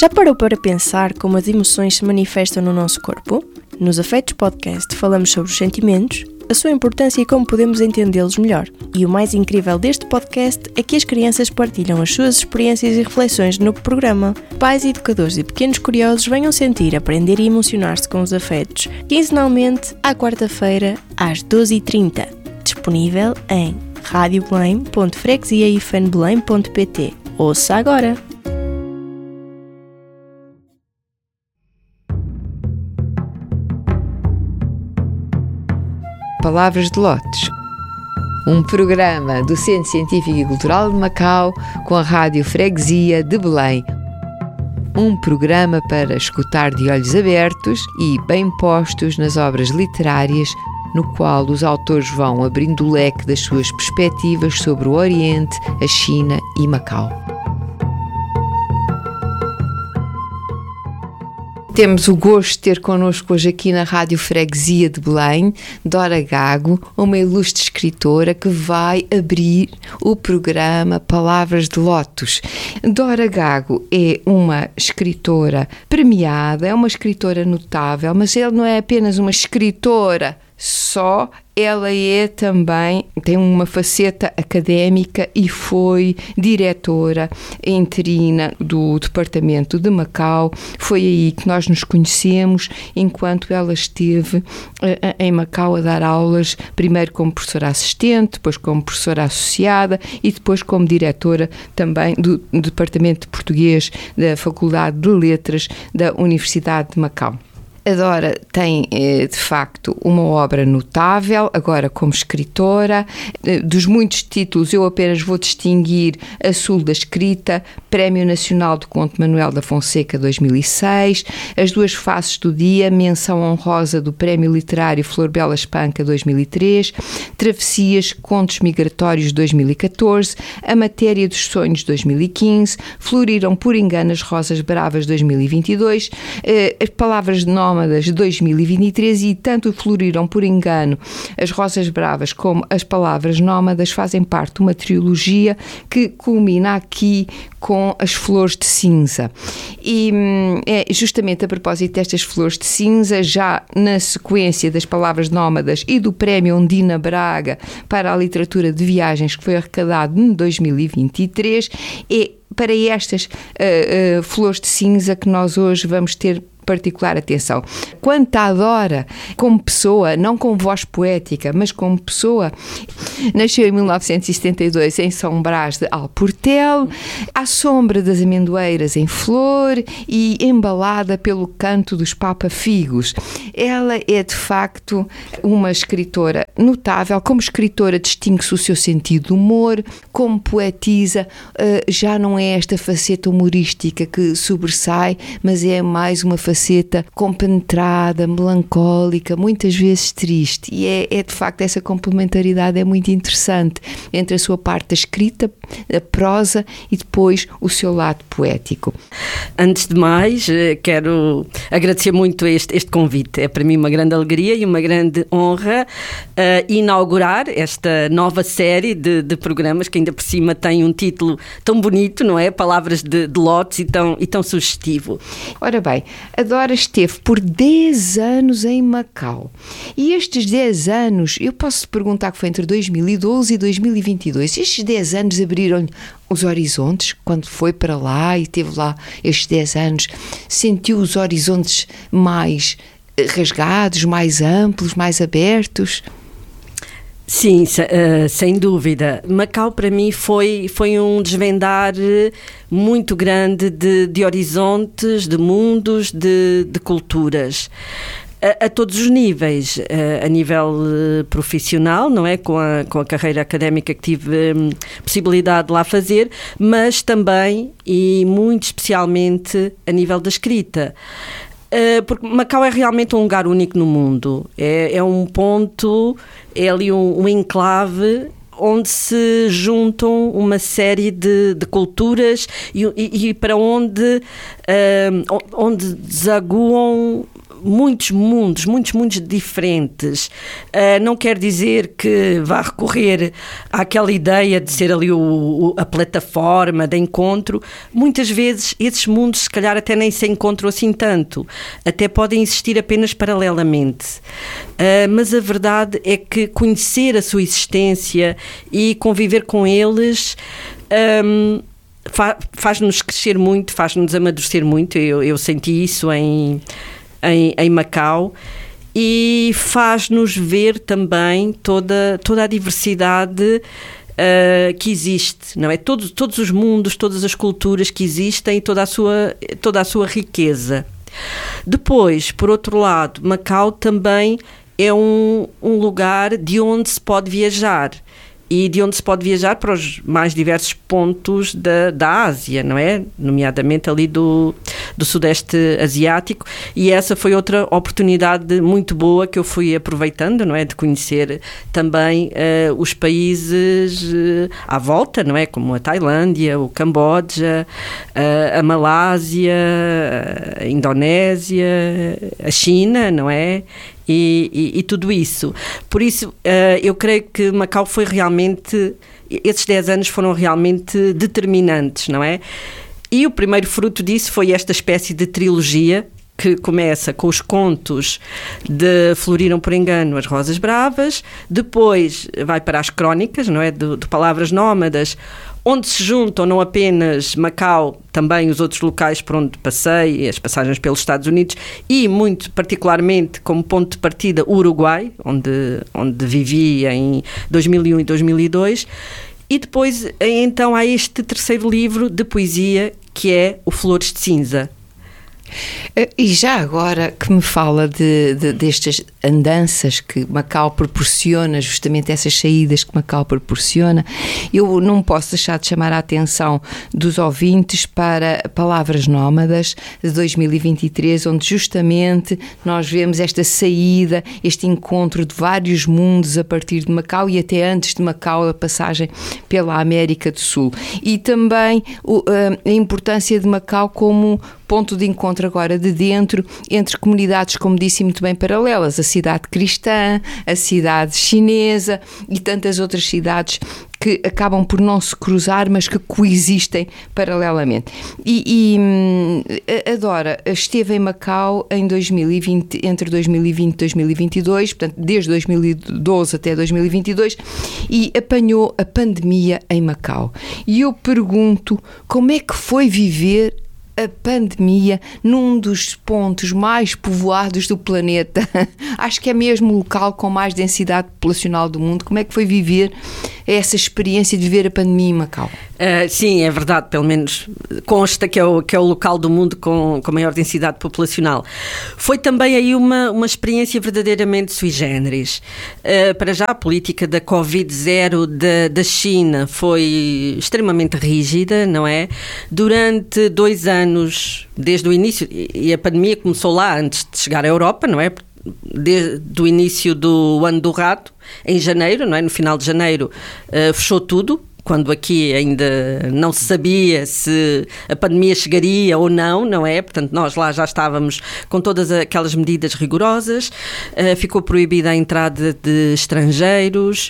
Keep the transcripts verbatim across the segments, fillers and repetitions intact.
Já parou para pensar como as emoções se manifestam no nosso corpo? Nos Afetos Podcast falamos sobre os sentimentos, a sua importância e como podemos entendê-los melhor. E o mais incrível deste podcast é que as crianças partilham as suas experiências e reflexões no programa. Pais, educadores e pequenos curiosos venham sentir, aprender e emocionar-se com os afetos, quinzenalmente, à quarta-feira, às doze e trinta. Disponível em rádio belém ponto freguesia i f a n belém ponto p t. Ouça agora! Palavras de Lotes, um programa do Centro Científico e Cultural de Macau com a Rádio Freguesia de Belém. Um programa para escutar de olhos abertos e bem postos nas obras literárias, no qual os autores vão abrindo o leque das suas perspectivas sobre o Oriente, a China e Macau. Temos o gosto de ter connosco hoje aqui na Rádio Freguesia de Belém, Dora Gago, uma ilustre escritora que vai abrir o programa Palavras de Lotos. Dora Gago é uma escritora premiada, é uma escritora notável, mas ela não é apenas uma escritora só, ela é também, tem uma faceta académica e foi diretora interina do Departamento de Macau. Foi aí que nós nos conhecemos, enquanto ela esteve uh, em Macau a dar aulas, primeiro como professora assistente, depois como professora associada e depois como diretora também do Departamento de Português da Faculdade de Letras da Universidade de Macau. A Dora tem, de facto, uma obra notável, agora como escritora. Dos muitos títulos, eu apenas vou distinguir A Sul da Escrita, Prémio Nacional do Conto Manuel da Fonseca dois mil e seis, As Duas Faces do Dia, menção honrosa do Prémio Literário Flor Bela Espanca dois mil e três, Travessias, Contos Migratórios dois mil e catorze, A Matéria dos Sonhos dois mil e quinze, Floriram por Engano as Rosas Bravas dois mil e vinte e dois, As Palavras de Nómadas dois mil e vinte e três e tanto Floriram por Engano as Rosas Bravas como As Palavras Nómadas fazem parte de uma trilogia que culmina aqui com As Flores de Cinza. E é justamente a propósito destas Flores de Cinza, já na sequência das Palavras Nómadas e do Prémio Ondina Braga para a Literatura de Viagens, que foi arrecadado em dois mil e vinte e três, é para estas uh, uh, Flores de Cinza que nós hoje vamos ter particular atenção. Quanto à Dora, como pessoa, não com voz poética, mas como pessoa, nasceu em mil novecentos e setenta e dois em São Brás de Alportel, à sombra das amendoeiras em flor e embalada pelo canto dos papafigos. Ela é, de facto, uma escritora notável. Como escritora distingue-se o seu sentido de humor, como poetisa, já não é esta faceta humorística que sobressai, mas é mais uma faceta faceta compenetrada, melancólica, muitas vezes triste, e é, é de facto essa complementaridade é muito interessante entre a sua parte da escrita, a prosa e depois o seu lado poético. Antes de mais, quero agradecer muito este, este convite. É para mim uma grande alegria e uma grande honra uh, inaugurar esta nova série de, de programas que ainda por cima tem um título tão bonito, não é? Palavras de, de Lotes e tão, e tão sugestivo. Ora bem, a Dora esteve por dez anos em Macau. E estes dez anos, eu posso perguntar que foi entre dois mil e doze e dois mil e vinte e dois. Estes dez anos abriram-lhe os horizontes, quando foi para lá e teve lá estes dez anos, sentiu os horizontes mais rasgados, mais amplos, mais abertos? Sim, uh, sem dúvida. Macau para mim foi, foi um desvendar muito grande de, de horizontes, de mundos, de, de culturas. A, a todos os níveis, a, a nível uh, profissional, não é? Com a, com a carreira académica que tive um, possibilidade de lá fazer, mas também e muito especialmente a nível da escrita. Uh, porque Macau é realmente um lugar único no mundo, é, é um ponto, é ali um, um enclave onde se juntam uma série de, de culturas e, e, e para onde, uh, onde desaguam muitos mundos, muitos mundos diferentes. Uh, não quer dizer que vá recorrer àquela ideia de ser ali o, o, a plataforma de encontro. Muitas vezes esses mundos se calhar até nem se encontram assim tanto, até podem existir apenas paralelamente. Uh, mas a verdade é que conhecer a sua existência e conviver com eles um, fa- faz-nos crescer muito, faz-nos amadurecer muito. Eu, eu senti isso em, em, em Macau, e faz-nos ver também toda, toda a diversidade uh, que existe, não é? Todos, todos os mundos, todas as culturas que existem, toda a sua, toda a sua riqueza. Depois, por outro lado, Macau também é um, um lugar de onde se pode viajar, e de onde se pode viajar para os mais diversos pontos da, da Ásia, não é? Nomeadamente ali do, do Sudeste Asiático, e essa foi outra oportunidade muito boa que eu fui aproveitando, não é? De conhecer também uh, os países uh, à volta, não é? Como a Tailândia, o Camboja, uh, a Malásia, a Indonésia, a China, não é? E, e, e tudo isso. Por isso, uh, eu creio que Macau foi realmente, esses dez anos foram realmente determinantes, não é? E o primeiro fruto disso foi esta espécie de trilogia que começa com os contos de Floriram por Engano as Rosas Bravas, depois vai para as crónicas, não é? De, de Palavras Nómadas, onde se juntam não apenas Macau, também os outros locais por onde passei, as passagens pelos Estados Unidos, e muito particularmente como ponto de partida o Uruguai, onde, onde vivi em dois mil e um e dois mil e dois, e depois então há este terceiro livro de poesia que é o Flores de Cinza. E já agora que me fala de, de, destas andanças que Macau proporciona, justamente essas saídas que Macau proporciona, eu não posso deixar de chamar a atenção dos ouvintes para Palavras Nómadas de dois mil e vinte e três, onde justamente nós vemos esta saída, este encontro de vários mundos a partir de Macau e até antes de Macau a passagem pela América do Sul. E também o, a importância de Macau como ponto de encontro agora de dentro entre comunidades, como disse muito bem, paralelas, a cidade cristã, a cidade chinesa e tantas outras cidades que acabam por não se cruzar, mas que coexistem paralelamente. E, e a Dora esteve em Macau em dois mil e vinte, entre dois mil e vinte e dois mil e vinte e dois, portanto, desde dois mil e doze até dois mil e vinte e dois, e apanhou a pandemia em Macau. E eu pergunto, como é que foi viver a pandemia num dos pontos mais povoados do planeta? Acho que é mesmo o local com mais densidade populacional do mundo. Como é que foi viver essa experiência de viver a pandemia em Macau? Uh, sim, é verdade, pelo menos consta que é o, que é o local do mundo com, com maior densidade populacional. Foi também aí uma, uma experiência verdadeiramente sui generis. Uh, para já, a política da covid zero da, da China foi extremamente rígida, não é? Durante dois anos, desde o início, e a pandemia começou lá antes de chegar à Europa, não é? Desde o início do ano do rato, em janeiro, não é? No final de janeiro, uh, fechou tudo, quando aqui ainda não se sabia se a pandemia chegaria ou não, não é? Portanto, nós lá já estávamos com todas aquelas medidas rigorosas, uh, ficou proibida a entrada de estrangeiros,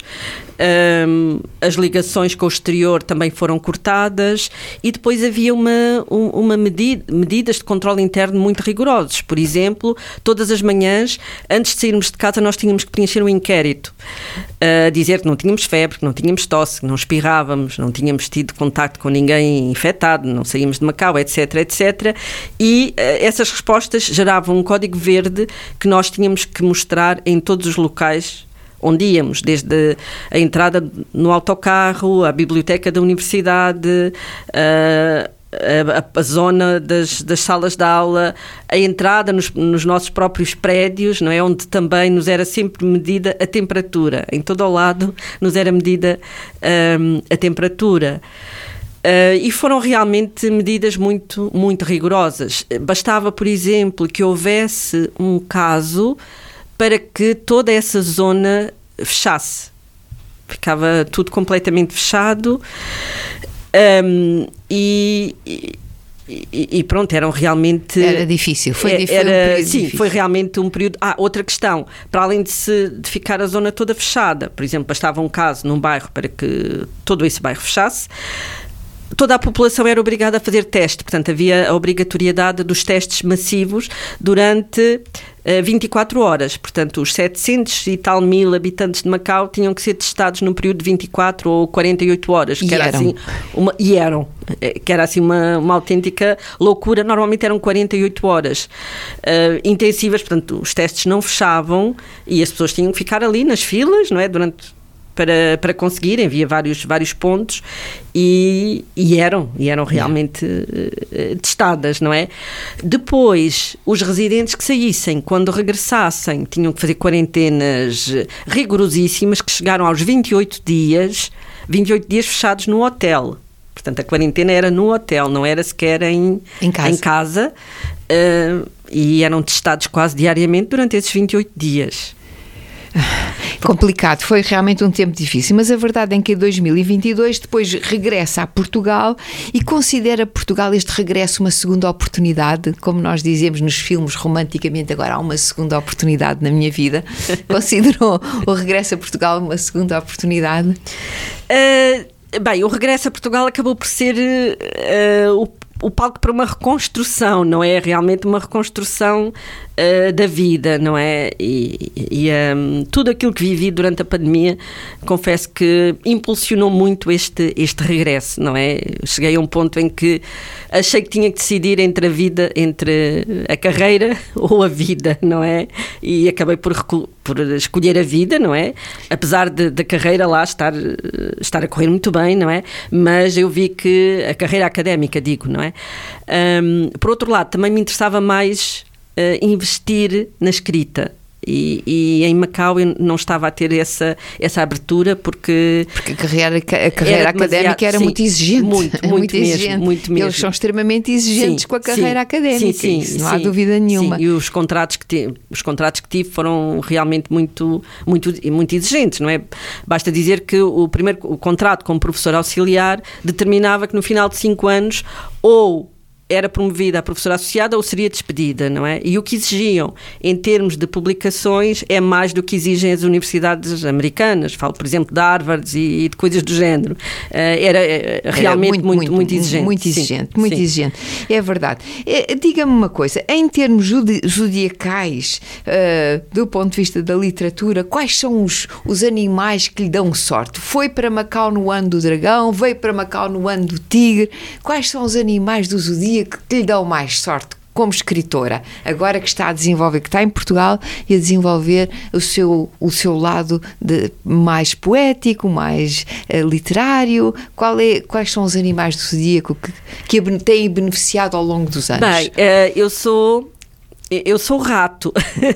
um, as ligações com o exterior também foram cortadas, e depois havia uma, uma medida, medidas de controle interno muito rigorosos. Por exemplo, todas as manhãs, antes de sairmos de casa, nós tínhamos que preencher um inquérito, a uh, dizer que não tínhamos febre, que não tínhamos tosse, que não espirrávamos, não tínhamos tido contacto com ninguém infectado, não saímos de Macau, etc, etcétera. E uh, essas respostas geravam um código verde que nós tínhamos que mostrar em todos os locais onde íamos, desde a entrada no autocarro, a biblioteca da universidade, a, a, a zona das, das salas de aula, a entrada nos, nos nossos próprios prédios, não é? Onde também nos era sempre medida a temperatura. Em todo o lado nos era medida um, a temperatura. Uh, e foram realmente medidas muito, muito rigorosas. Bastava, por exemplo, que houvesse um caso para que toda essa zona fechasse. Ficava tudo completamente fechado, um, e, E, e pronto, eram realmente... Era difícil, foi, difícil, era, um período sim, difícil. foi realmente um período... Ah, outra questão, para além de, se, de ficar a zona toda fechada, por exemplo, bastava um caso num bairro para que todo esse bairro fechasse, toda a população era obrigada a fazer teste, portanto havia a obrigatoriedade dos testes massivos durante uh, vinte e quatro horas, portanto os setecentos e tal mil habitantes de Macau tinham que ser testados num período de vinte e quatro ou quarenta e oito horas, que e era eram. assim uma, e eram, que era assim uma, uma autêntica loucura, normalmente eram quarenta e oito horas uh, intensivas, portanto os testes não fechavam e as pessoas tinham que ficar ali nas filas, não é, durante... Para, para conseguirem, havia vários, vários pontos e, e eram, e eram realmente uh, testadas, não é? Depois, os residentes que saíssem, quando regressassem, tinham que fazer quarentenas rigorosíssimas, que chegaram aos vinte e oito dias, vinte e oito dias fechados no hotel. Portanto, a quarentena era no hotel, não era sequer em, em casa, em casa uh, e eram testados quase diariamente durante esses vinte e oito dias. Complicado, foi realmente um tempo difícil, mas a verdade é que em dois mil e vinte e dois depois regressa a Portugal e considera Portugal este regresso uma segunda oportunidade, como nós dizemos nos filmes romanticamente, agora há uma segunda oportunidade na minha vida. Considerou o regresso a Portugal uma segunda oportunidade? Uh, bem, o regresso a Portugal acabou por ser uh, o o palco para uma reconstrução, não é? Realmente uma reconstrução uh, da vida, não é? E, e um, tudo aquilo que vivi durante a pandemia, confesso que impulsionou muito este, este regresso, não é? Cheguei a um ponto em que achei que tinha que decidir entre a vida, entre a carreira ou a vida, não é? E acabei por, por escolher a vida, não é? Apesar de, da carreira lá estar, estar a correr muito bem, não é? Mas eu vi que a carreira académica, digo, não é? Um, por outro lado, também me interessava mais uh, investir na escrita. E, e em Macau eu não estava a ter essa, essa abertura porque... Porque a carreira, a carreira era académica era sim, muito exigente. Muito, muito, muito mesmo, exigente. muito mesmo. Eles são extremamente exigentes sim, com a carreira sim, académica, sim, sim, isso não sim, há dúvida nenhuma. Sim, e os contratos que tive, os contratos que tive foram realmente muito, muito, muito exigentes, não é? Basta dizer que o primeiro o contrato como professor auxiliar determinava que no final de cinco anos ou era promovida a professora associada ou seria despedida, não é? E o que exigiam em termos de publicações é mais do que exigem as universidades americanas. Falo, por exemplo, de Harvard e, e de coisas do género. Uh, era, era realmente era muito, muito, muito, muito exigente. Muito exigente, sim, muito sim. exigente. É verdade. É, diga-me uma coisa, em termos zodiacais, uh, do ponto de vista da literatura, quais são os, os animais que lhe dão sorte? Foi para Macau no ano do dragão? Veio para Macau no ano do tigre? Quais são os animais do zodíaco que lhe dão mais sorte como escritora, agora que está a desenvolver, que está em Portugal e a desenvolver o seu, o seu lado de, mais poético, mais uh, literário? Qual é, quais são os animais do zodíaco que, que a têm beneficiado ao longo dos anos? Bem, uh, eu sou... Eu sou rato.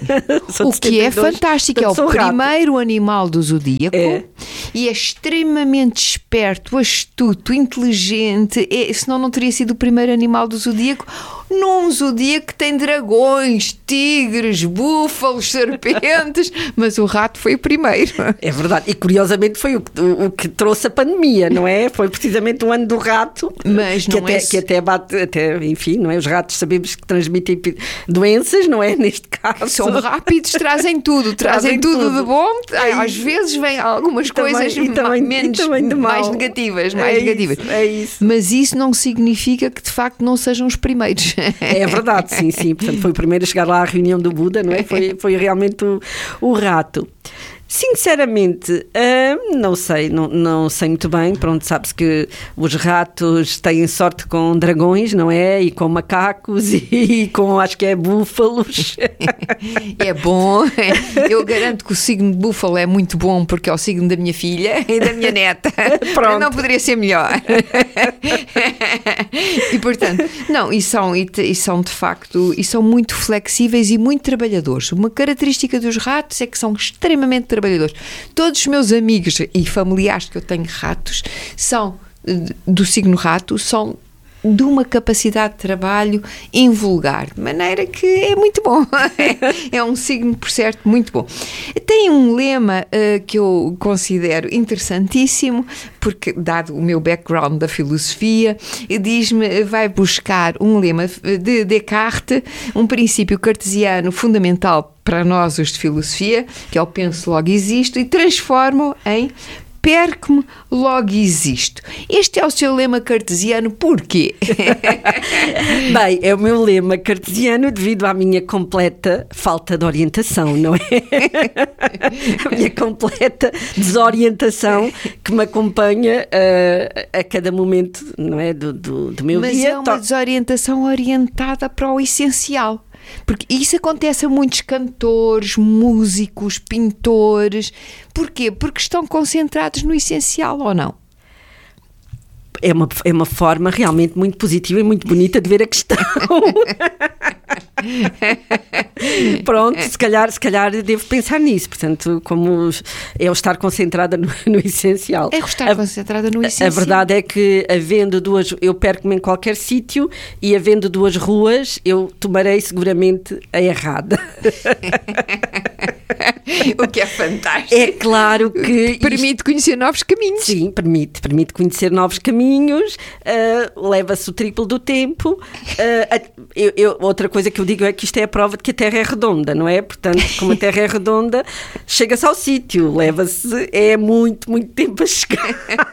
sou o que é fantástico, é o primeiro rato. Animal do zodíaco é. E é extremamente esperto, astuto, inteligente. É, senão não teria sido o primeiro animal do zodíaco. Num zodíaco que tem dragões, tigres, búfalos, serpentes, mas o rato foi o primeiro. É verdade, e curiosamente foi o que, o, o que trouxe a pandemia, não é? Foi precisamente o ano do rato, mas que, não até, é... que até bate, até, enfim, não é? Os ratos sabemos que transmitem doenças, não é? Neste caso. São rápidos, trazem tudo, trazem, trazem tudo, tudo de bom. É às vezes vêm algumas também, coisas e também, menos, e também de mais mal. negativas, é mais isso, negativas. É isso. Mas isso não significa que de facto não sejam os primeiros. É verdade, sim, sim. Portanto, foi o primeiro a chegar lá à reunião do Buda, não é? Foi, foi realmente o, o rato. Sinceramente, uh, não sei, não, não sei muito bem. Pronto, sabe-se que os ratos têm sorte com dragões, não é? E com macacos e, e com, acho que é búfalos. É bom. Eu garanto que o signo de búfalo é muito bom porque é o signo da minha filha e da minha neta. Pronto. Não poderia ser melhor. E portanto, não, e são, e, e são de facto, e são muito flexíveis e muito trabalhadores. Uma característica dos ratos é que são extremamente trabalhadores. Todos os meus amigos e familiares que eu tenho ratos são do signo rato, são de uma capacidade de trabalho invulgar, de maneira que é muito bom. É um signo, por certo, muito bom. Tem um lema uh, que eu considero interessantíssimo, porque, dado o meu background da filosofia, diz-me, vai buscar um lema de Descartes, um princípio cartesiano fundamental para nós, os de filosofia, que é o penso, logo existo, e transforma-o em perco-me, logo existo. Este é o seu lema cartesiano, porquê? Bem, é o meu lema cartesiano devido à minha completa falta de orientação, não é? A minha completa desorientação que me acompanha uh, a cada momento, não é, do, do, do meu Mas dia. Mas é uma desorientação orientada para o essencial. Porque isso acontece a muitos cantores, músicos, pintores. Porquê? Porque estão concentrados no essencial, ou não? É uma, é uma forma realmente muito positiva e muito bonita de ver a questão. Pronto, se calhar, se calhar devo pensar nisso. Portanto, como é o estar concentrada no, no essencial. É o estar a, concentrada no essencial. A verdade é que, havendo duas, eu perco-me em qualquer sítio, e havendo duas ruas, eu tomarei seguramente a errada. O que é fantástico. É claro que permite isto... conhecer novos caminhos. Sim, permite, permite conhecer novos caminhos, uh, leva-se o triplo do tempo. Uh, eu, eu, outra coisa que eu digo é que isto é a prova de que a Terra é redonda, não é? Portanto, como a Terra é redonda, chega-se ao sítio, leva-se, é muito, muito tempo a chegar.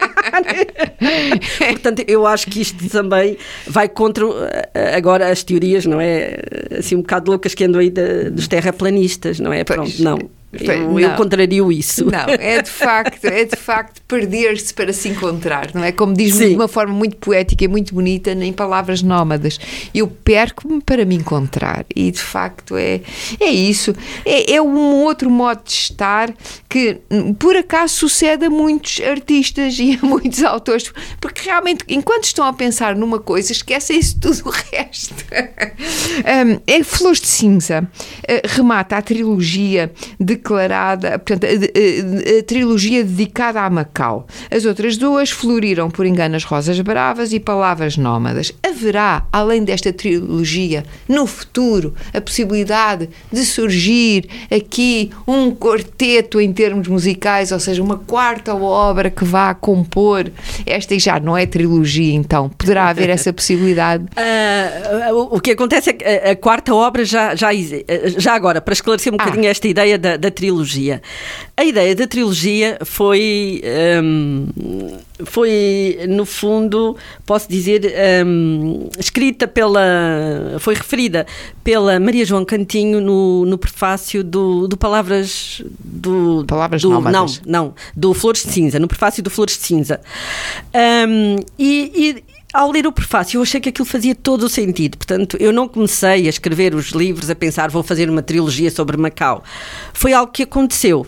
Portanto, eu acho que isto também vai contra, agora, as teorias, não é? Assim, um bocado loucas que andam aí de, dos terraplanistas, não é? Pronto, não. Eu, eu contrario isso. Não, é de facto, é de facto perder-se para se encontrar, não é? Como diz de uma forma muito poética e muito bonita, em palavras nómadas. Eu perco-me para me encontrar. E de facto é, é isso. É, é um outro modo de estar que, por acaso, sucede a muitos artistas e a muitos autores, porque realmente, enquanto estão a pensar numa coisa, esquecem-se tudo o resto. um, é Flores de Cinza uh, remata a trilogia de declarada, portanto, a, a, a trilogia dedicada a Macau. As outras duas floriram por engano as Rosas Bravas e Palavras Nómadas. Haverá, além desta trilogia, no futuro, a possibilidade de surgir aqui um quarteto em termos musicais, ou seja, uma quarta obra que vá compor esta, e já não é trilogia, então, poderá haver essa possibilidade? Uh, o, o que acontece é que a, a quarta obra já, já, já agora, para esclarecer um bocadinho ah. esta ideia da, da trilogia. A ideia da trilogia foi, um, foi no fundo, posso dizer, um, escrita pela, foi referida pela Maria João Cantinho no, no prefácio do, do Palavras do, Palavras do, Nómadas. Não, não, do Flores de Cinza, no prefácio do Flores de Cinza. Um, e, e ao ler o prefácio, eu achei que aquilo fazia todo o sentido. Portanto, eu não comecei a escrever os livros a pensar, vou fazer uma trilogia sobre Macau. Foi algo que aconteceu.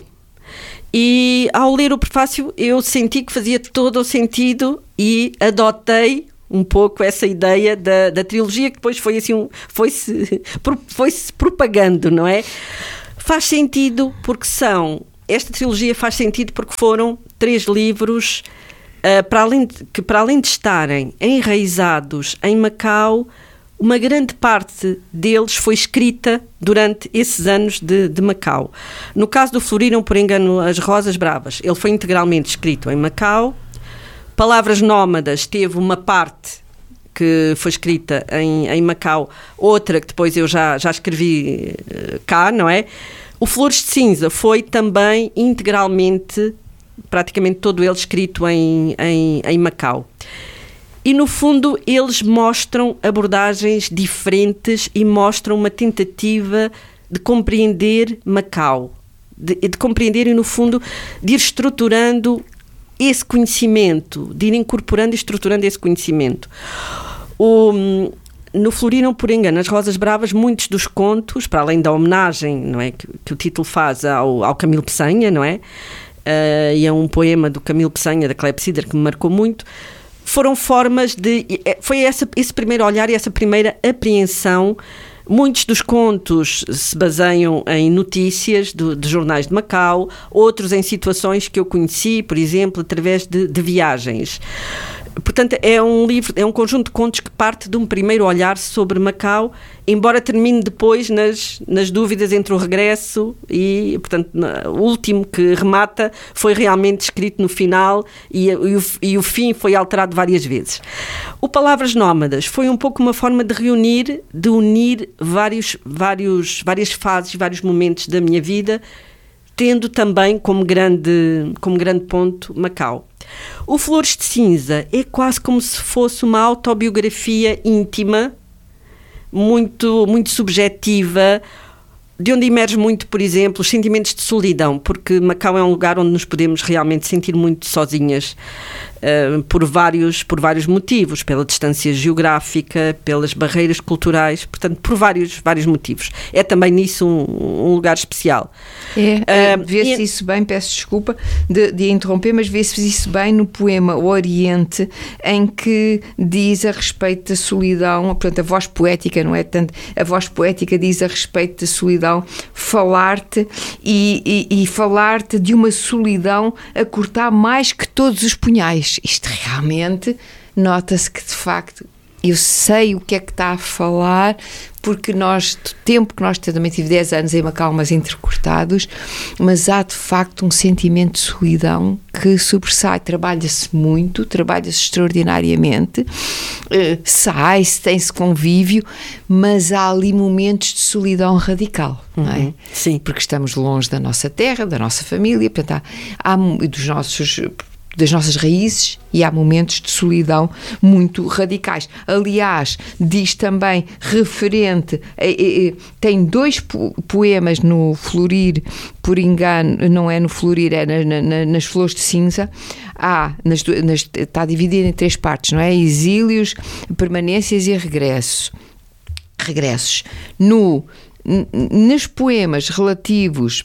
E ao ler o prefácio, eu senti que fazia todo o sentido e adotei um pouco essa ideia da, da trilogia, que depois foi assim, um, foi-se, foi-se propagando, não é? Faz sentido porque são... Esta trilogia faz sentido porque foram três livros... Uh, para além de, que para além de estarem enraizados em Macau, uma grande parte deles foi escrita durante esses anos de, de Macau. No caso do Floriram por engano as Rosas Bravas, ele foi integralmente escrito em Macau. Palavras Nómadas teve uma parte que foi escrita em, em Macau, outra que depois eu já, já escrevi uh, cá, não é? O Flores de Cinza foi também integralmente, praticamente todo ele escrito em, em, em Macau. E, no fundo, eles mostram abordagens diferentes e mostram uma tentativa de compreender Macau, de, de compreender e, no fundo, de ir estruturando esse conhecimento, de ir incorporando e estruturando esse conhecimento. O... No Floriram por engano as Rosas Bravas, muitos dos contos, para além da homenagem, não é, que, que o título faz ao, ao Camilo Peçanha, não é? Uh, e é um poema do Camilo Peçanha, da Clepsydra, que me marcou muito, foram formas de... Foi essa, esse primeiro olhar e essa primeira apreensão. Muitos dos contos se baseiam em notícias do, de jornais de Macau, outros em situações que eu conheci, por exemplo, através de, de viagens. Portanto, é um livro, é um conjunto de contos que parte de um primeiro olhar sobre Macau, embora termine depois nas, nas dúvidas entre o regresso e, portanto, o último que remata foi realmente escrito no final e, e, o, e o fim foi alterado várias vezes. O Palavras Nómadas foi um pouco uma forma de reunir, de unir vários, vários, várias fases, vários momentos da minha vida, tendo também como grande, como grande ponto Macau. O Flores de Cinza é quase como se fosse uma autobiografia íntima, muito, muito subjetiva, de onde emerge muito, por exemplo, os sentimentos de solidão, porque Macau é um lugar onde nos podemos realmente sentir muito sozinhas, uh, por vários, por vários motivos, pela distância geográfica, pelas barreiras culturais, portanto, por vários, vários motivos. É também nisso um, um lugar especial. É, uh, vê-se e... isso bem, peço desculpa de, de interromper, mas vê-se isso bem no poema O Oriente, em que diz a respeito da solidão, portanto, a voz poética, não é tanto, a voz poética diz a respeito da solidão, falar-te e, e, e falar-te de uma solidão a cortar mais que todos os punhais. Isto realmente nota-se que de facto eu sei o que é que está a falar, porque nós, do tempo que nós também tive dez anos em Macau, mas entrecortados, mas há de facto um sentimento de solidão que sobressai, trabalha-se muito, trabalha-se extraordinariamente, uh, sai-se, tem-se convívio, mas há ali momentos de solidão radical, uhum, não é? Sim. Porque estamos longe da nossa terra, da nossa família, portanto, há, há dos nossos... das nossas raízes, e há momentos de solidão muito radicais. Aliás, diz também referente, eh, eh, tem dois poemas no Florir, por engano, não é no Florir, é na, na, nas Flores de Cinza, há, nas, nas, está dividido em três partes, não é? Exílios, permanências e regresso, regressos. No, nos poemas relativos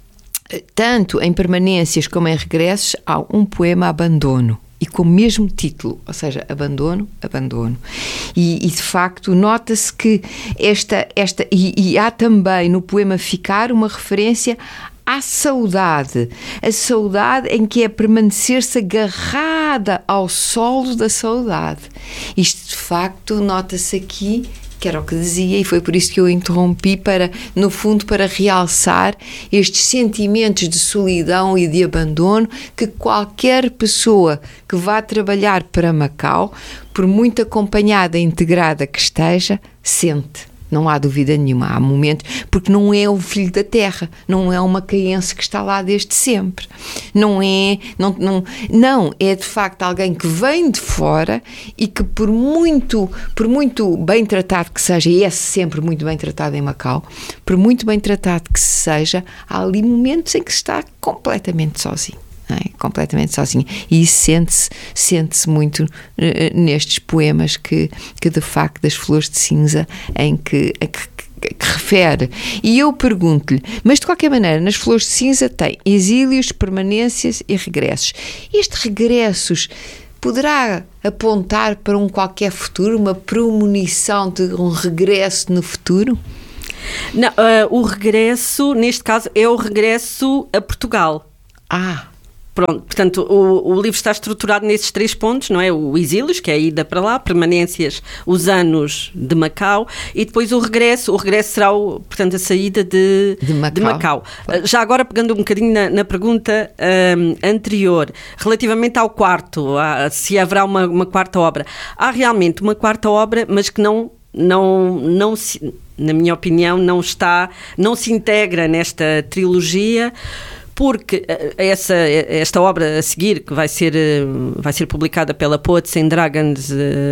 tanto em permanências como em regressos, há um poema Abandono, e com o mesmo título, ou seja, Abandono, Abandono. E, e de facto nota-se que esta, esta e, e há também no poema Ficar uma referência à saudade, a saudade em que é permanecer-se agarrada ao solo da saudade. Isto de facto nota-se aqui, que era o que dizia, e foi por isso que eu interrompi, para, no fundo, para realçar estes sentimentos de solidão e de abandono que qualquer pessoa que vá trabalhar para Macau, por muito acompanhada e integrada que esteja, sente. Não há dúvida nenhuma, há momentos, porque não é o filho da terra, não é uma macaense que está lá desde sempre, não é, não, não, não, é de facto alguém que vem de fora e que por muito, por muito bem tratado que seja, e é sempre muito bem tratado em Macau, por muito bem tratado que seja, há ali momentos em que se está completamente sozinho. É? Completamente sozinha, e isso sente-se, sente-se muito uh, nestes poemas que, que de facto das Flores de Cinza em que, que, que, que refere. E eu pergunto-lhe, mas de qualquer maneira nas Flores de Cinza tem exílios, permanências e regressos. Estes regressos poderá apontar para um qualquer futuro, uma premonição de um regresso no futuro? Não, uh, o regresso neste caso é o regresso a Portugal. Ah, Pronto, portanto, o, o livro está estruturado nesses três pontos, não é? O exílios, que é a ida para lá, permanências, os anos de Macau, e depois o regresso. O regresso será, o, portanto, a saída de, de Macau. De Macau. Já agora, pegando um bocadinho na, na pergunta um, anterior, relativamente ao quarto, a, se haverá uma, uma quarta obra. Há realmente uma quarta obra, mas que não, não, não se, na minha opinião, não está, não se integra nesta trilogia, porque essa, esta obra a seguir, que vai ser, vai ser publicada pela Poets and Dragons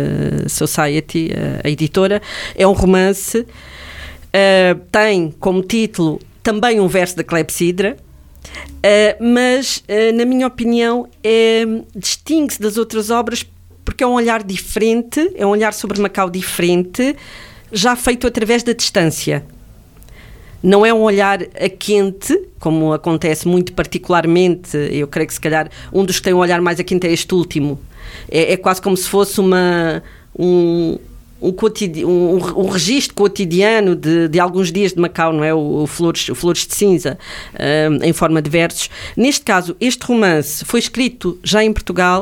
Society, a editora, é um romance, tem como título também um verso da Clepsidra, mas, na minha opinião, é, distingue-se das outras obras porque é um olhar diferente, é um olhar sobre Macau diferente, já feito através da distância. Não é um olhar a quente, como acontece muito particularmente, eu creio que se calhar um dos que tem um olhar mais a quente é este último. É, é quase como se fosse uma, um, um, cotidi- um, um registro cotidiano de, de alguns dias de Macau, não é? O, o, Flores, o Flores de Cinza, um, em forma de versos. Neste caso, este romance foi escrito já em Portugal,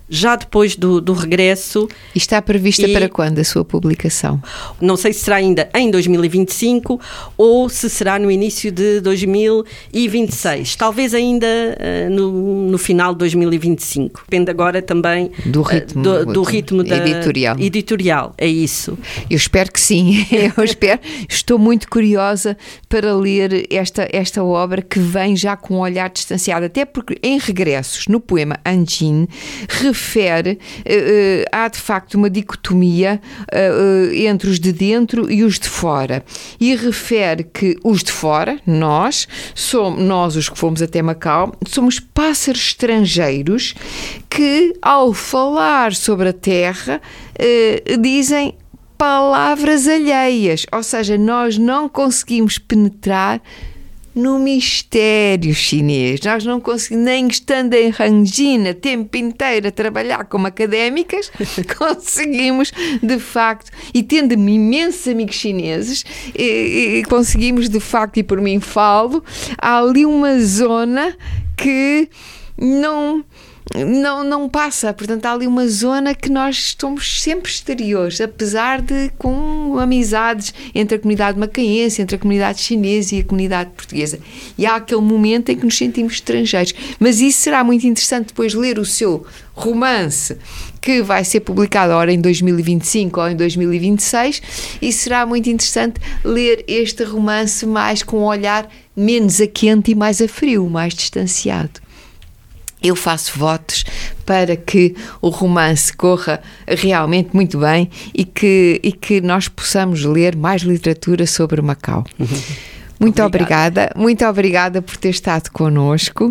já depois do, do regresso. E está prevista e, para quando a sua publicação? Não sei se será ainda em dois mil e vinte e cinco ou se será no início de dois mil e vinte e seis. Talvez ainda uh, no, no final de dois mil e vinte e cinco. Depende agora também do ritmo, uh, do, do ritmo da, editorial. editorial. É isso. Eu espero que sim. Eu espero. Estou muito curiosa para ler esta, esta obra que vem já com um olhar distanciado. Até porque em Regressos, no poema Anjin, refere, uh, há de facto uma dicotomia uh, entre os de dentro e os de fora, e refere que os de fora, nós, somos, nós os que fomos até Macau, somos pássaros estrangeiros que, ao falar sobre a terra, uh, dizem palavras alheias, ou seja, nós não conseguimos penetrar no mistério chinês. Nós não conseguimos, nem estando em Hangzhou, tempo inteiro a trabalhar como académicas, conseguimos, de facto, e tendo imensos amigos chineses, e, e conseguimos, de facto, e por mim falo, há ali uma zona que não... Não, não passa, portanto há ali uma zona que nós estamos sempre exteriores, apesar de com amizades entre a comunidade macaense, entre a comunidade chinesa e a comunidade portuguesa, e há aquele momento em que nos sentimos estrangeiros, mas isso será muito interessante depois ler o seu romance, que vai ser publicado ora em dois mil e vinte e cinco ou em dois mil e vinte e seis, e será muito interessante ler este romance mais com um olhar menos a quente e mais a frio, mais distanciado. Eu faço votos para que o romance corra realmente muito bem e que, e que nós possamos ler mais literatura sobre Macau. Muito obrigada. obrigada, muito obrigada por ter estado connosco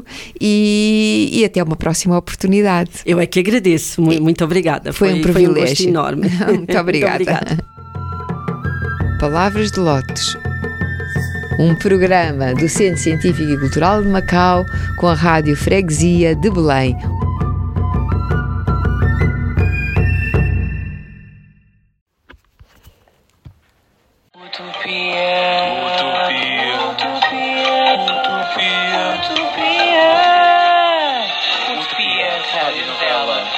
e, e até uma próxima oportunidade. Eu é que agradeço, muito, muito obrigada. Foi, foi um privilégio. Foi um gosto enorme. Muito obrigada. Muito obrigada. Palavras de Lotus. Um programa do Centro Científico e Cultural de Macau com a Rádio Freguesia de Belém. Utopia, utopia, utopia, utopia, utopia, utopia, rádio novela.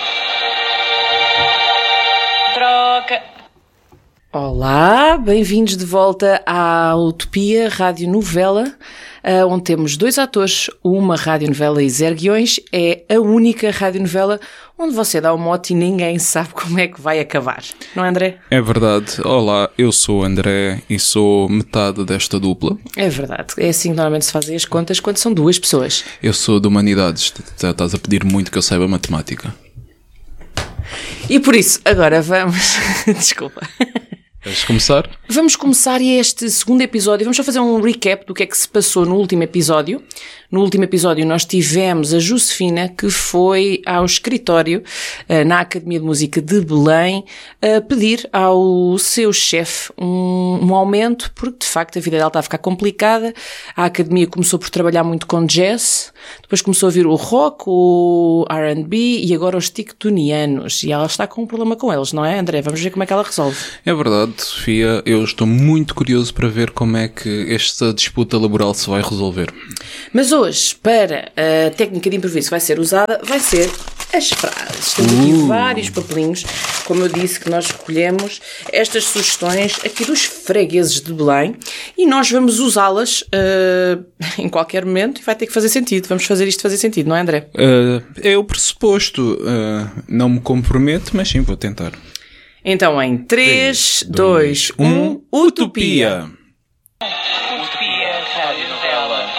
Troca. Olá, bem-vindos de volta à Utopia Rádio Novela, onde temos dois atores, uma radionovela e zero guiões. É a única radionovela onde você dá um mote e ninguém sabe como é que vai acabar. Não é, André? É verdade. Olá, eu sou o André e sou metade desta dupla. É verdade. É assim que normalmente se fazem as contas quando são duas pessoas. Eu sou de Humanidades. Estás a pedir muito que eu saiba matemática. E por isso, agora vamos... Desculpa. Queres começar? Vamos começar este segundo episódio. Vamos só fazer um recap do que é que se passou no último episódio. No último episódio nós tivemos a Josefina, que foi ao escritório na Academia de Música de Belém a pedir ao seu chefe um, um aumento, porque de facto a vida dela está a ficar complicada. A Academia começou por trabalhar muito com jazz, depois começou a vir o rock, o R and B e agora os tictonianos. E ela está com um problema com eles, não é, André? Vamos ver como é que ela resolve. É verdade, Sofia. Eu estou muito curioso para ver como é que esta disputa laboral se vai resolver. Mas hoje, para a técnica de improviso que vai ser usada, vai ser as frases. Temos aqui uh. vários papelinhos, como eu disse, que nós recolhemos estas sugestões aqui dos fregueses de Belém e nós vamos usá-las uh, em qualquer momento e vai ter que fazer sentido. Vamos fazer isto fazer sentido, não é, André? Uh, é o pressuposto. Uh, não me comprometo, mas sim, vou tentar. Então, em três, dois, um, Utopia! Utopia, rádio novela.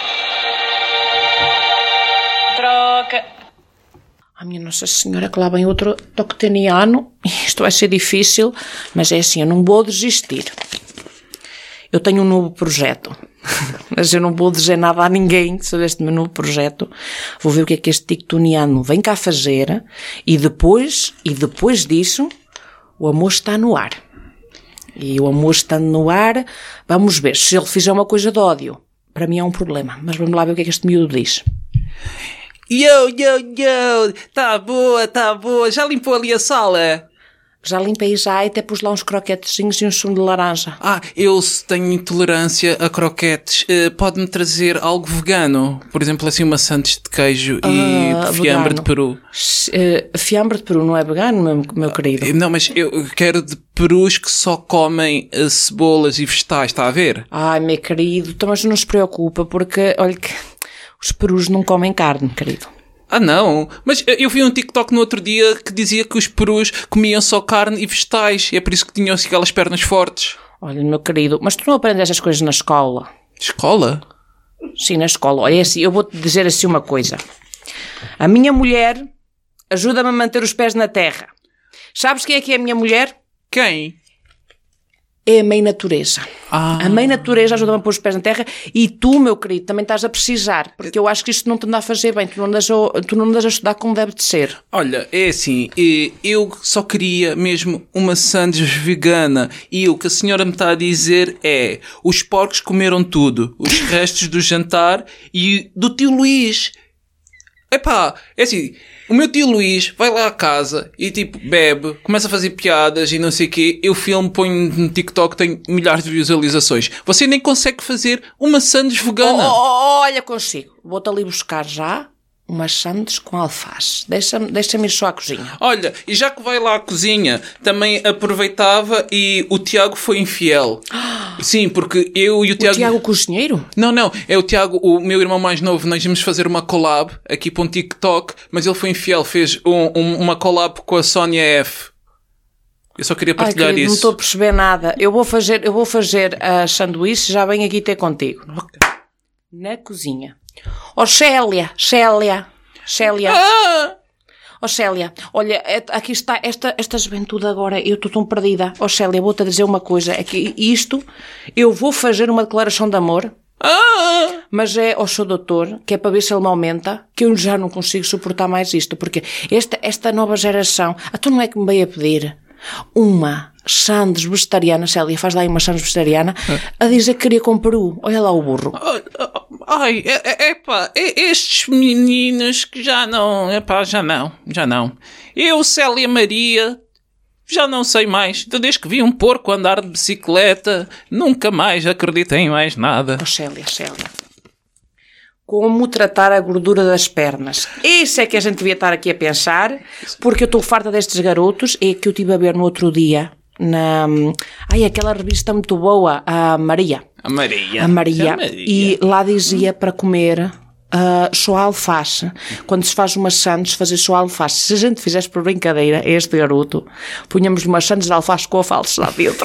Troca. Ah, minha Nossa Senhora, que lá vem outro tocteniano. Isto vai ser difícil, mas é assim, eu não vou desistir. Eu tenho um novo projeto, mas eu não vou dizer nada a ninguém sobre este meu novo projeto. Vou ver o que é que este tictoniano vem cá fazer e depois, e depois disso, o amor está no ar. E o amor estando no ar, vamos ver, se ele fizer uma coisa de ódio, para mim é um problema, mas vamos lá ver o que é que este miúdo diz. Yo, yo, yo, tá boa, tá boa, já limpou ali a sala? Já limpei já e até pus lá uns croquetezinhos e um sumo de laranja. Ah, eu se tenho intolerância a croquetes, uh, pode-me trazer algo vegano? Por exemplo, assim uma sandes de queijo Ah, e de fiambre vegano. de peru. Uh, fiambre de peru não é vegano, meu, meu querido? Não, mas eu quero de perus que só comem uh, cebolas e vegetais, está a ver? Ai, meu querido, então, mas não se preocupa, porque, olha que os perus não comem carne, querido. Ah, não. Mas eu vi um TikTok no outro dia que dizia que os perus comiam só carne e vegetais. E é por isso que tinham assim aquelas pernas fortes. Olha, meu querido, mas tu não aprendes essas coisas na escola? Escola? Sim, na escola. Olha, assim, eu vou-te dizer assim uma coisa. A minha mulher ajuda-me a manter os pés na terra. Sabes quem é que é a minha mulher? Quem? É a mãe natureza. Ah. A mãe natureza ajuda-me a pôr os pés na terra e tu, meu querido, também estás a precisar, porque eu acho que isto não te anda a fazer bem, tu não andas a, tu não andas a estudar como deve de ser. Olha, é assim, eh, eu só queria mesmo uma sandes vegana e o que a senhora me está a dizer é os porcos comeram tudo, os restos do jantar e do tio Luís. Epá, é assim, o meu tio Luís vai lá à casa e tipo bebe, começa a fazer piadas e não sei o quê, eu filmo, ponho no TikTok, tem milhares de visualizações. Você nem consegue fazer uma sandes vegana. Oh, oh, olha, consigo. Vou-te ali buscar já umas sandes com alface. Deixa-me deixa-me ir só à cozinha. Olha, e já que vai lá à cozinha, também aproveitava e o Tiago foi infiel. Sim, porque eu e o Tiago... O Tiago Cozinheiro? Não, não, é o Tiago, o meu irmão mais novo, nós íamos fazer uma collab aqui para um TikTok, mas ele foi infiel, fez um, um, uma collab com a Sónia F. Eu só queria partilhar Ai, querido, isso. não estou a perceber nada. Eu vou fazer, eu vou fazer a sanduíche, já venho aqui ter contigo. Na cozinha. Oh, Célia, Célia, Célia. Ah! Oh, Célia, olha, é- aqui está esta, esta juventude agora, eu estou tão perdida. Oh, Célia, vou-te dizer uma coisa, é que isto, eu vou fazer uma declaração de amor, Ah! mas é ao seu doutor, que é para ver se ele me aumenta, que eu já não consigo suportar mais isto, porque esta, esta nova geração, então não é que me veio a pedir uma sandes vegetariana, Célia, faz lá aí uma sandes vegetariana, a dizer que queria com peru. Olha lá o burro. Ai, é, é, epá, é, estes meninos que já não, epá, já não, já não. Eu, Célia Maria, já não sei mais. Desde que vi um porco andar de bicicleta, nunca mais acreditei em mais nada. Oh, Célia, Célia. Como tratar a gordura das pernas? Isso é que a gente devia estar aqui a pensar, porque eu estou farta destes garotos, é que eu estive a ver no outro dia, na... Ai, aquela revista muito boa, a Maria. A Maria. A Maria. A Maria. E lá dizia para comer uh, só alface. Quando se faz umas sandes, fazer só alface. Se a gente fizesse por brincadeira, este garoto, punhamos umas sandes de alface com a falsa lá dentro.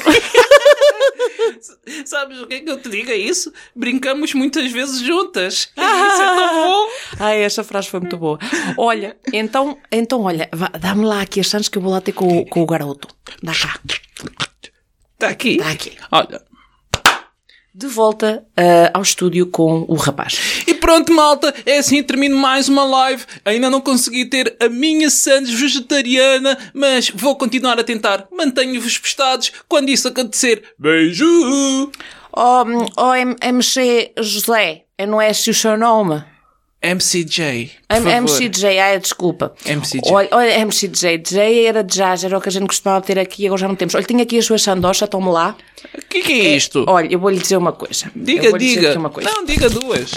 Sabes o que é que eu te digo a isso? Brincamos muitas vezes juntas. Isso é tão bom. Ai, essa frase foi muito boa. Olha, então, então olha, vá, dá-me lá aqui as sandes que eu vou lá ter com, o- com o garoto. Dá cá. Está aqui. Está aqui. Olha. De volta uh, ao estúdio com o rapaz. E pronto, malta, é assim que termino mais uma live. Ainda não consegui ter a minha sandes vegetariana, mas vou continuar a tentar. Mantenho-vos postados quando isso acontecer. Beijo! Oh, oh M- MC José, não é esse o seu nome? M C J, por M- favor. M C J, ai, desculpa. M C J. Olha, olha, M C J, J era de jazz, era o que a gente costumava ter aqui, agora já não temos. Olha, tenho aqui a sua sandocha, tome lá. O que, que é isto? Olha, eu vou-lhe dizer uma coisa. Eu diga, vou-lhe dizer diga. aqui uma coisa. Não, diga duas.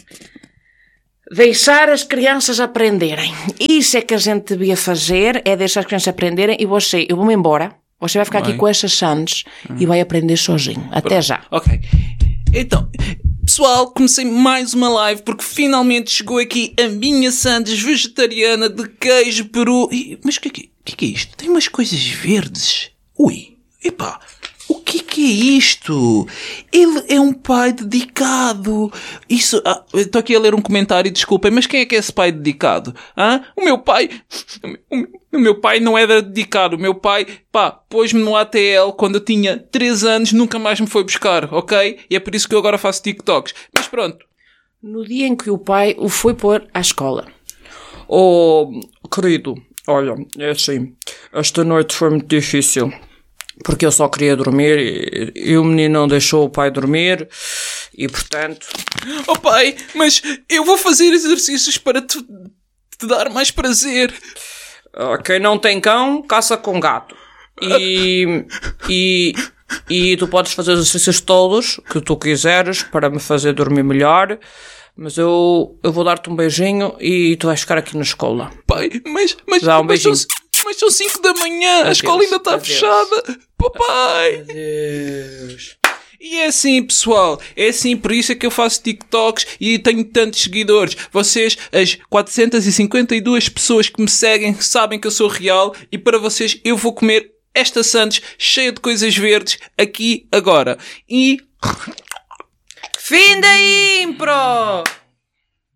Deixar as crianças aprenderem. Isso é que a gente devia fazer, é deixar as crianças aprenderem e você, eu vou-me embora, você vai ficar Vai. aqui com essas sandes e vai aprender sozinho. Até já. Ok. Então, pessoal, comecei mais uma live porque finalmente chegou aqui a minha sandes vegetariana de queijo peru. E- mas o que, é que, o que é que é isto? Tem umas coisas verdes. Ui, epá, o que é que é isto? Ele é um pai dedicado. Isso, ah, estou aqui a ler um comentário, desculpem, mas quem é que é esse pai dedicado? Hã? O meu pai, o meu, o meu pai não era dedicado. O meu pai, pá, pôs-me no A T L quando eu tinha três anos, nunca mais me foi buscar, ok? E é por isso que eu agora faço TikToks. Mas pronto. No dia em que o pai o foi pôr à escola. Oh, querido, olha, é assim, esta noite foi muito difícil, porque eu só queria dormir e, e o menino não deixou o pai dormir e, portanto... Oh pai, mas eu vou fazer exercícios para te, te dar mais prazer. ah, quem não tem cão, caça com gato. e, e, e tu podes fazer os exercícios todos que tu quiseres para me fazer dormir melhor, mas eu, eu vou dar-te um beijinho e tu vais ficar aqui na escola. Pai, mas, mas, Dá um mas, são, beijinho. mas são cinco da manhã, Adeus, a escola ainda está adeus. fechada. Papai! Adeus. E é assim, pessoal, é assim, por isso é que eu faço TikToks e tenho tantos seguidores. Vocês, as quatrocentas e cinquenta e duas pessoas que me seguem, sabem que eu sou real, e para vocês eu vou comer esta sandes cheia de coisas verdes aqui agora. E... Fim da impro!